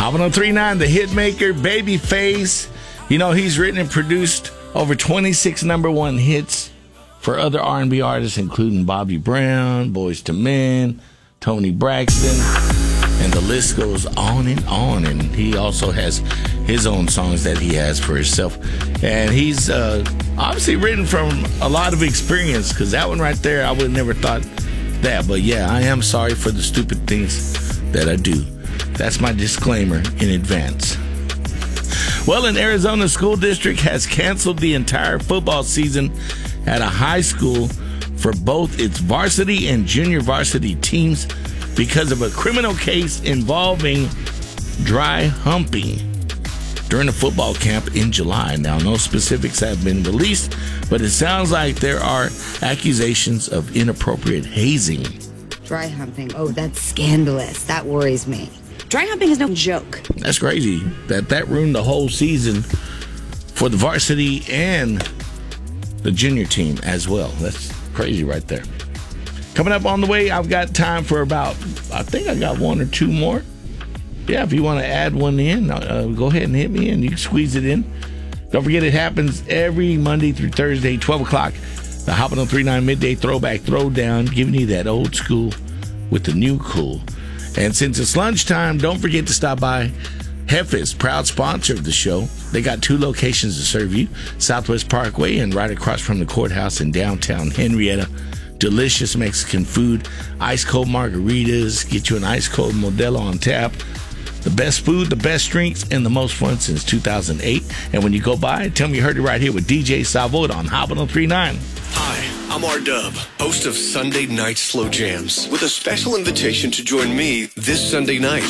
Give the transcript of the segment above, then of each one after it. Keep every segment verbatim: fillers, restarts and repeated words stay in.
Hot one oh three point nine, the hit maker, Babyface. You know, he's written and produced over twenty-six number one hits for other R and B artists, including Bobby Brown, Boyz two Men, Tony Braxton, and the list goes on and on. And he also has his own songs that he has for himself. And he's uh, obviously written from a lot of experience, because that one right there, I would have never thought that. But yeah, I am sorry for the stupid things that I do. That's my disclaimer in advance. Well, an Arizona school district has canceled the entire football season at a high school for both its varsity and junior varsity teams because of a criminal case involving dry humping during a football camp in July. Now, no specifics have been released, but it sounds like there are accusations of inappropriate hazing. Dry humping. Oh, that's scandalous. That worries me. Dry humping is no joke. That's crazy. That that ruined the whole season for the varsity and the junior team as well. That's crazy right there. Coming up on the way, I've got time for about, I think I got one or two more. Yeah, if you want to add one in, uh, go ahead and hit me and you can squeeze it in. Don't forget, it happens every Monday through Thursday, twelve o'clock. The Hot one oh three point nine Midday Throwback Throwdown, giving you that old school with the new cool. And since it's lunchtime, don't forget to stop by Hefes, proud sponsor of the show. They got two locations to serve you, Southwest Parkway and right across from the courthouse in downtown Henrietta. Delicious Mexican food, ice cold margaritas, get you an ice cold Modelo on tap. The best food, the best drinks, and the most fun since two thousand eight. And when you go by, tell me you heard it right here with D J Salvoda on Hot one oh three point nine. Hi, I'm R-Dub, host of Sunday Night Slow Jams, with a special invitation to join me this Sunday night.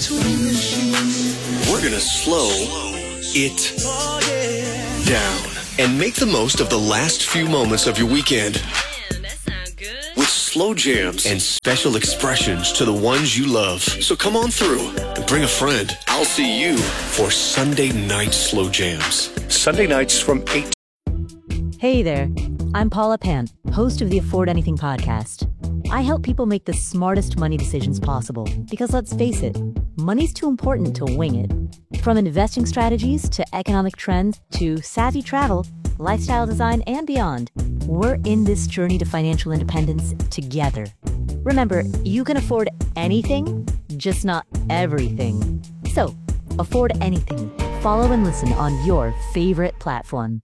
We're gonna slow it down and make the most of the last few moments of your weekend. With slow jams and special expressions to the ones you love. So come on through and bring a friend. I'll see you for Sunday Night Slow Jams. Sunday nights from eight. Hey there, I'm Paula Pan, host of the Afford Anything podcast. I help people make the smartest money decisions possible because, let's face it, money's too important to wing it. From investing strategies to economic trends to savvy travel, lifestyle design, and beyond, we're in this journey to financial independence together. Remember, you can afford anything, just not everything. So, afford anything. Follow and listen on your favorite platform.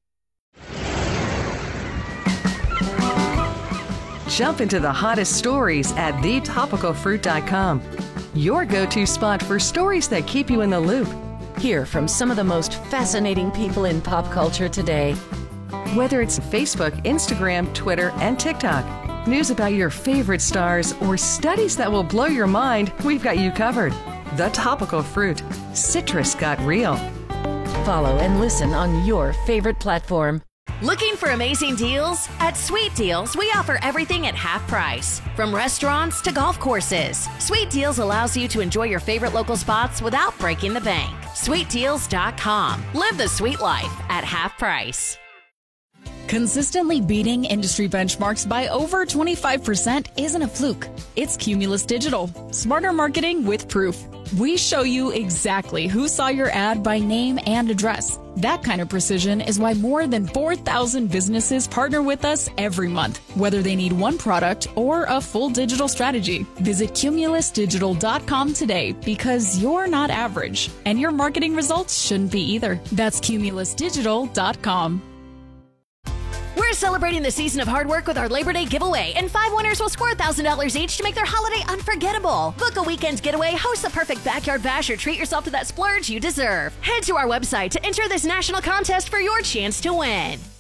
Jump into the hottest stories at the topical fruit dot com. Your go-to spot for stories that keep you in the loop. Hear from some of the most fascinating people in pop culture today. Whether it's Facebook, Instagram, Twitter, and TikTok, news about your favorite stars, or studies that will blow your mind, we've got you covered. The Topical Fruit. Citrus got real. Follow and listen on your favorite platform. Looking for amazing deals? At Sweet Deals, we offer everything at half price. From restaurants to golf courses, Sweet Deals allows you to enjoy your favorite local spots without breaking the bank. sweet deals dot com. Live the sweet life at half price. Consistently beating industry benchmarks by over twenty-five percent isn't a fluke. It's Cumulus Digital. Smarter marketing with proof. We show you exactly who saw your ad by name and address. That kind of precision is why more than four thousand businesses partner with us every month, whether they need one product or a full digital strategy. Visit Cumulus Digital dot com today because you're not average, and your marketing results shouldn't be either. That's Cumulus Digital dot com. We're celebrating the season of hard work with our Labor Day giveaway, and five winners will score one thousand dollars each to make their holiday unforgettable. Book a weekend getaway, host the perfect backyard bash, or treat yourself to that splurge you deserve. Head to our website to enter this national contest for your chance to win.